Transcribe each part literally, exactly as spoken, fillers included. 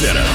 Center.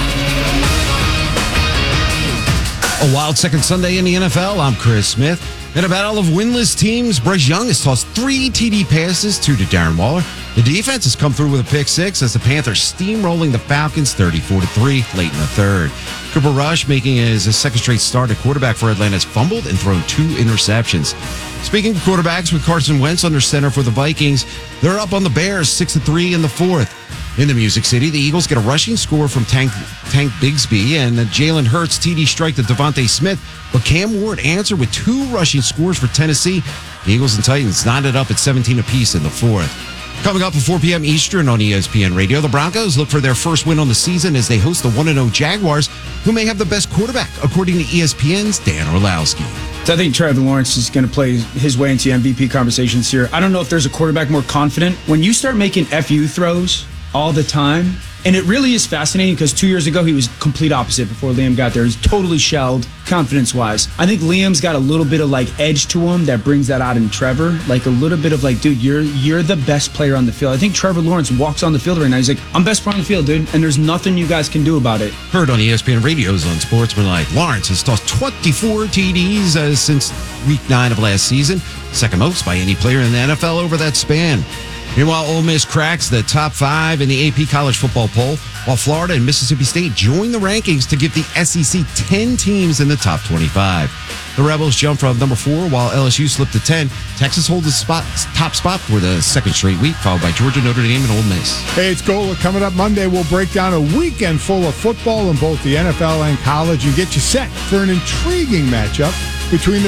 A wild second Sunday in the N F L. I'm Chris Smith. In a battle of winless teams, Bryce Young has tossed three T D passes, two to Darren Waller. The defense has come through with a pick six as the Panthers steamrolling the Falcons thirty-four to three late in the third. Cooper Rush, making his second straight start at quarterback for Atlanta, has fumbled and thrown two interceptions. Speaking of quarterbacks, with Carson Wentz under center for the Vikings, they're up on the Bears six to three in the fourth. In the Music City, the Eagles get a rushing score from Tank Tank Bigsby and the Jalen Hurts T D strike to Devontae Smith, but Cam Ward answered with two rushing scores for Tennessee. The Eagles and Titans knotted up at seventeen apiece in the fourth. Coming up at four p.m. Eastern on E S P N Radio, the Broncos look for their first win on the season as they host the one and oh Jaguars, who may have the best quarterback, according to E S P N's Dan Orlowski. So I think Trevor Lawrence is going to play his way into M V P conversations here. I don't know if there's a quarterback more confident. When you start making F U throws all the time, and it really is fascinating because two years ago he was complete opposite before Liam got there. He's totally shelled confidence-wise. I think Liam's got a little bit of like edge to him that brings that out in Trevor. Like a little bit of like, dude, you're you're the best player on the field. I think Trevor Lawrence walks on the field right now. He's like, I'm best player on the field, dude, and there's nothing you guys can do about it. Heard on E S P N Radio's on Sportsmanlike, Lawrence has tossed twenty-four T Ds uh, since week nine of last season, second most by any player in the N F L over that span. Meanwhile, Ole Miss cracks the top five in the A P college football poll, while Florida and Mississippi State join the rankings to give the S E C ten teams in the top twenty-five. The Rebels jump from number four, while L S U slipped to ten. Texas holds the spot, top spot for the second straight week, followed by Georgia, Notre Dame, and Ole Miss. Hey, it's Gola. Coming up Monday, we'll break down a weekend full of football in both the N F L and college and get you set for an intriguing matchup between the